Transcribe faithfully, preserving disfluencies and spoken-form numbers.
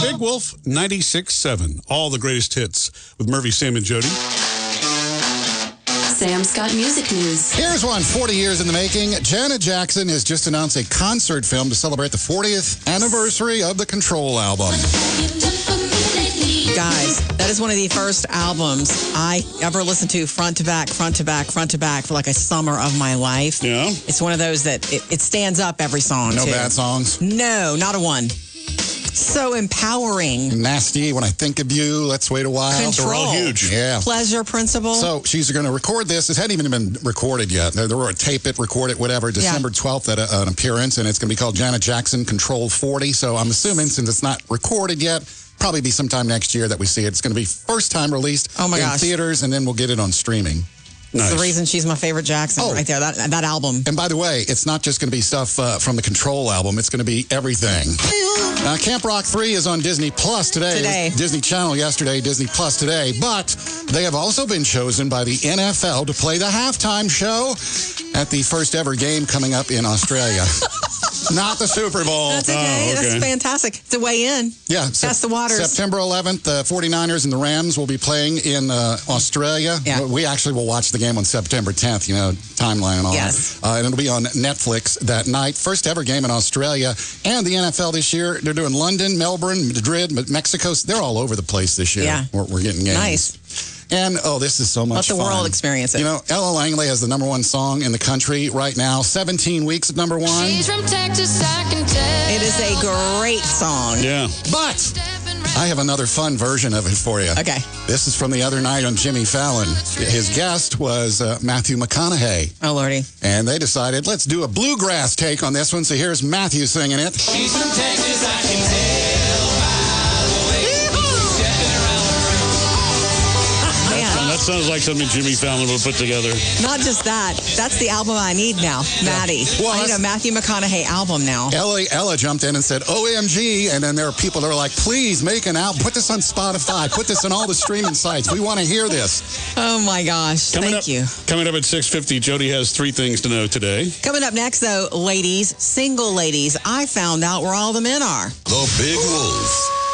Big Wolf ninety-six seven. All the greatest hits with Murphy, Sam, and Jody. Sam Scott Music News. Here's one, forty years in the making. Janet Jackson has just announced a concert film to celebrate the fortieth anniversary of the Control album. Guys, that is one of the first albums I ever listened to front to back, front to back, front to back for like a summer of my life. Yeah. It's one of those that it, it stands up every song, No too. bad songs? No, not a one. So empowering. Nasty, When I Think of You, Let's Wait a While. Control. They're all huge. Yeah. Pleasure Principle. So she's going to record this. It hadn't even been recorded yet. They were to tape it, record it, whatever. December twelfth at a, an appearance, and it's going to be called Janet Jackson Control forty. So I'm assuming since it's not recorded yet, probably be sometime next year that we see it. It's going to be first time released Oh my in gosh. theaters, and then we'll get it on streaming. Nice. It's the reason she's my favorite Jackson Oh. right there, that, that album. And by the way, it's not just going to be stuff uh, from the Control album. It's going to be everything. Uh, Camp Rock three is on Disney Plus today. Today. It was Disney Channel yesterday, Disney Plus today. But they have also been chosen by the N F L to play the halftime show at the first ever game coming up in Australia. Not the Super Bowl. That's okay. Oh, okay. That's fantastic. It's a way in. Yeah. Test the waters. September eleventh, the forty-niners and the Rams will be playing in uh, Australia. Yeah. We actually will watch the game on September tenth, you know, timeline and all Yes. that. Uh, and it'll be on Netflix that night. First ever game in Australia. And the N F L this year, they're doing London, Melbourne, Madrid, Mexico. They're all over the place this year. Yeah. We're, we're getting games. Nice. And, oh, this is so much Let the fun. world experience it. You know, Ella Langley has the number one song in the country right now. seventeen weeks at number one. She's from Texas, I can tell. It is a great song. Yeah. But I have another fun version of it for you. Okay. This is from the other night on Jimmy Fallon. His guest was uh, Matthew McConaughey. Oh, Lordy. And they decided, let's do a bluegrass take on this one. So here's Matthew singing it. She's from Texas, I can tell by the way she's stepping around the room. Man, That sounds like something Jimmy Fallon would put together. not just that. That's the album I need now, Maddie. Well, I need that's- a Matthew McConaughey album now. Ella, Ella jumped in and said, O M G. And then there are people that are like, please make an album. Put this on Spotify. Put this on all the streaming sites. We want to hear this. Oh, my gosh. Coming Thank up, you. Coming up at six fifty, Jody has three things to know today. Coming up next, though, ladies, single ladies, I found out where all the men are. The Big Wolf.